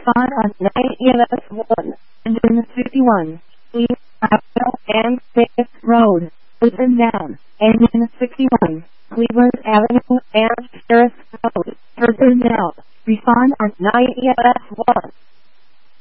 respond on 9 EMS 1, engine 61, East Avenue and 6th Road, open down, engine 61, Cleveland Avenue and Paris Road, turn down, respond on 9 EMS 1.